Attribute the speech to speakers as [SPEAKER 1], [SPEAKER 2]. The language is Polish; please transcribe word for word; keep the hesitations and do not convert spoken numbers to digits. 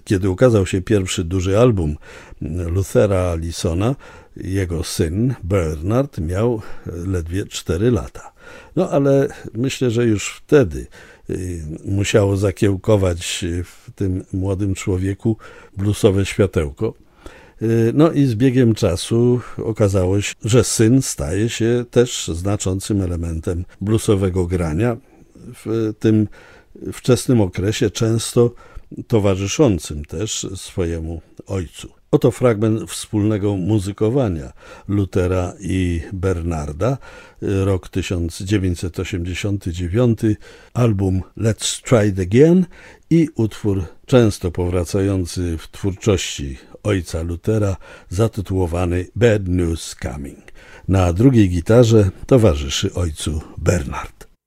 [SPEAKER 1] Kiedy ukazał się pierwszy duży album Luthera Allisona, jego syn Bernard miał ledwie cztery lata. No ale myślę, że już wtedy musiało zakiełkować w tym młodym człowieku bluesowe światełko. No i z biegiem czasu okazało się, że syn staje się też znaczącym elementem bluesowego grania w tym wczesnym okresie, często towarzyszącym też swojemu ojcu. Oto fragment wspólnego muzykowania Luthera i Bernarda, rok tysiąc dziewięćset osiemdziesiąty dziewiąty, album Let's Try It Again i utwór często powracający w twórczości ojca Luthera, zatytułowany Bad News Coming. Na drugiej gitarze towarzyszy ojcu Bernard.